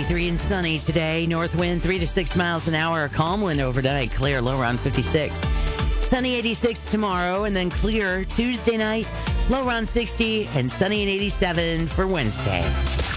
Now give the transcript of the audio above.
83 and sunny today. North wind 3 to 6 miles an hour. Calm wind overnight. Clear, low around 56. Sunny 86 tomorrow, and then clear Tuesday night. Low around 60 and sunny and 87 for Wednesday.